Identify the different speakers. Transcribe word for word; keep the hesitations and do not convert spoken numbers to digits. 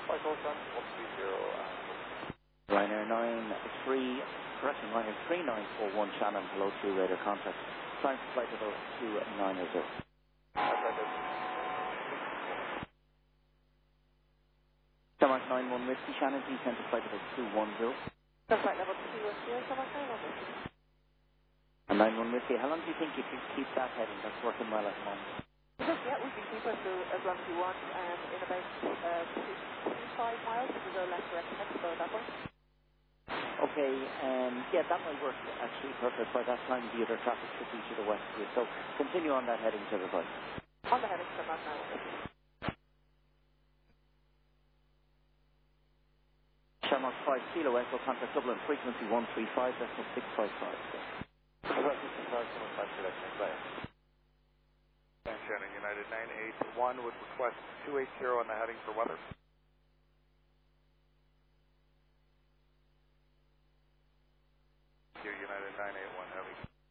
Speaker 1: Flight call sign one three zero.
Speaker 2: Ryanair nine three, correction, Ryanair three nine four one Shannon, hello to radar contact. Time for flight level two nine zero. Denmark nine one Whiskey Shannon, descend to flight level two one zero.
Speaker 3: So flight level two one zero, Denmark nine one Whiskey.
Speaker 2: And nine one Whiskey, how long do you think you could keep that heading? That's working well at the moment.
Speaker 3: Yeah, we can keep us to as long as you want, um, in about uh, twenty-five miles, if we go left or right, so at that point.
Speaker 2: Okay, um, yeah, that might work actually perfect. By that time, the other traffic should be to the west of you. So continue on that heading to the right.
Speaker 3: On the heading, Denmark nine one Whiskey.
Speaker 2: Shamrock five Kilo Echo, contact Dublin, frequency one three five, decimal six five five.
Speaker 1: Shannon, United nine eight one would request two eight zero on the heading for weather. Here, United nine eight one Heavy.